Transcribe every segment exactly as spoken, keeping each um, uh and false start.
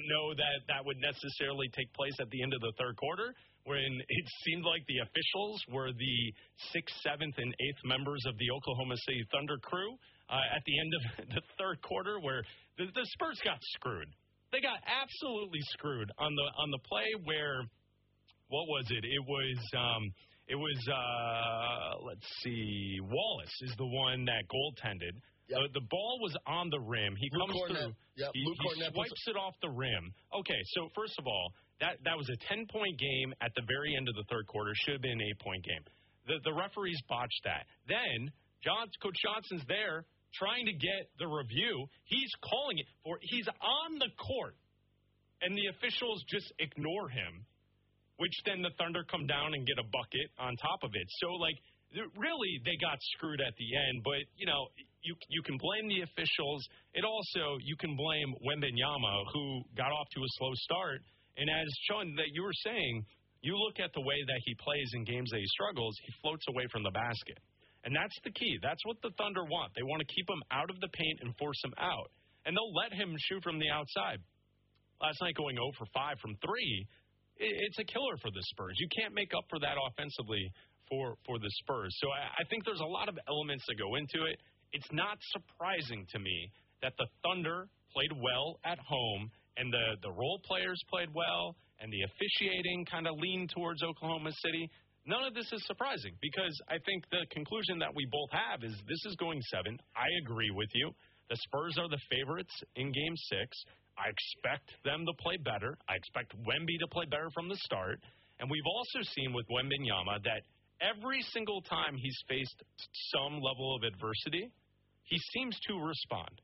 didn't know that that would necessarily take place at the end of the third quarter, when it seemed like the officials were the sixth, seventh, and eighth members of the Oklahoma City Thunder crew uh, at the end of the third quarter, where the, the Spurs got screwed. They got absolutely screwed on the on the play where, what was it? It was um, it was uh, let's see, Wallace is the one that goaltended. Yep. The, the ball was on the rim. He Luke comes Cornett. through. Yep. He, Luke he Cornett swipes it off the rim. Okay, so first of all, that, that was a ten-point game at the very end of the third quarter. Should have been an eight-point game. The, the referees botched that. Then John, Coach Johnson's there trying to get the review. He's calling it for. He's on the court, and the officials just ignore him, which then the Thunder come down and get a bucket on top of it. So, like, really, they got screwed at the end. But, you know, you you can blame the officials. It also, you can blame Wembanyama, who got off to a slow start. And as Sean, that you were saying, you look at the way that he plays in games that he struggles, he floats away from the basket. And that's the key. That's what the Thunder want. They want to keep him out of the paint and force him out. And they'll let him shoot from the outside. Last night going zero for five from three, it's a killer for the Spurs. You can't make up for that offensively for, for the Spurs. So I, I think there's a lot of elements that go into it. It's not surprising to me that the Thunder played well at home and the, the role players played well and the officiating kind of leaned towards Oklahoma City. None of this is surprising because I think the conclusion that we both have is this is going seven. I agree with you. The Spurs are the favorites in Game six. I expect them to play better. I expect Wemby to play better from the start. And we've also seen with Wembanyama that every single time he's faced some level of adversity, he seems to respond.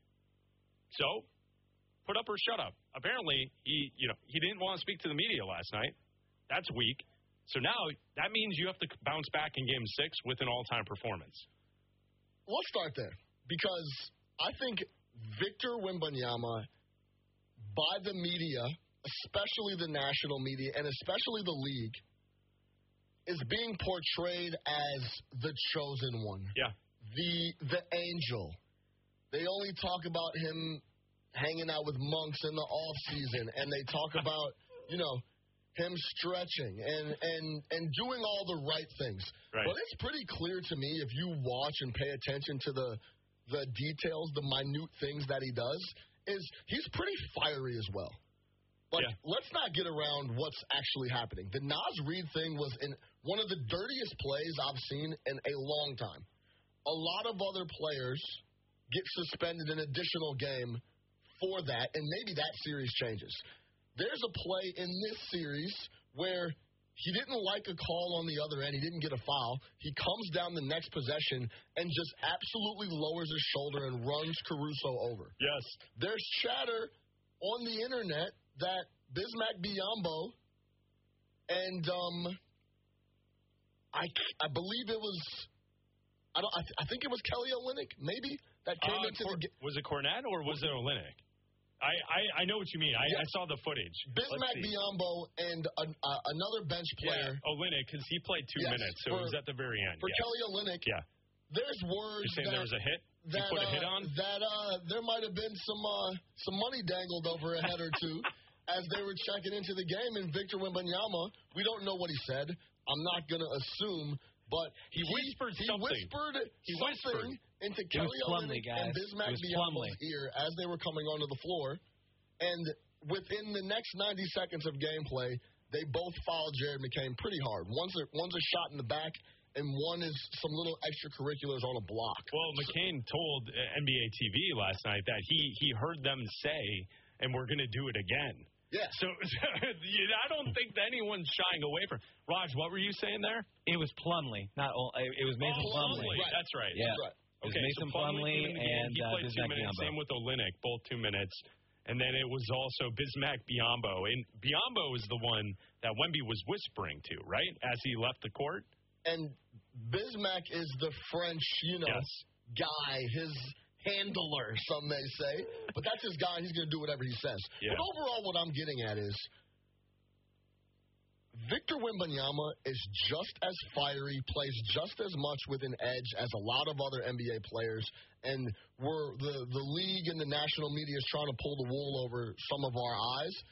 So, put up or shut up. Apparently, he, you know, he didn't want to speak to the media last night. That's weak. So now that means you have to bounce back in Game six with an all-time performance. Let's start there because I think Victor Wembanyama, by the media, especially the national media and especially the league, is being portrayed as the chosen one. Yeah. The the angel. They only talk about him hanging out with monks in the off season, and they talk about, you know, him stretching and, and, and doing all the right things. Right. But it's pretty clear to me if you watch and pay attention to the the details, the minute things that he does, is he's pretty fiery as well. Like, yeah. Let's not get around what's actually happening. The Naz Reid thing was in one of the dirtiest plays I've seen in a long time. A lot of other players get suspended an additional game for that, and maybe that series changes. There's a play in this series where he didn't like a call on the other end. He didn't get a foul. He comes down the next possession and just absolutely lowers his shoulder and runs Caruso over. Yes. There's chatter on the internet that Bismack Biyombo and um, I, I believe it was I don't I, th- I think it was Kelly Olynyk maybe that came uh, into Cor- the game. Was it Cornette or was it Olynyk? I, I, I know what you mean. I, yeah. I saw the footage. Bismack Biyombo and a, uh, another bench player. Yeah, Olynyk, because he played two yes, minutes, so for, it was at the very end. For yes. Kelly Olynyk, yeah. there's words You're saying that, there was a hit? That, you put a uh, hit on? That uh, there might have been some uh, some money dangled over a head or two as they were checking into the game. And Victor Wembanyama, we don't know what he said. I'm not going to assume. But he, he whispered he something. Whispered he something whispered. into Kelly Olynyk and Bismack Biyombo's ear as they were coming onto the floor. And within the next ninety seconds of gameplay, they both fouled Jared McCain pretty hard. One's a, one's a shot in the back, and one is some little extracurriculars on a block. Well, McCain so, told N B A T V last night that he, he heard them say, and we're going to do it again. Yeah. So I don't think that anyone's shying away from. Raj, what were you saying there? It was Plumlee, not it was Mason oh, Plumlee. Plumlee. Right. That's right. Yeah. That's right. Okay, so Mason Plumlee and he played uh, two minutes. Biyombo. Same with Olynyk, both two minutes. And then it was also Bismack Biyombo. And Biyombo is the one that Wemby was whispering to, right, as he left the court? And Bismack is the French, you know, yes. guy, his handler, some may say. But that's his guy, and he's going to do whatever he says. Yeah. But overall, what I'm getting at is Victor Wembanyama is just as fiery, plays just as much with an edge as a lot of other N B A players, and we're, the, the league and the national media is trying to pull the wool over some of our eyes.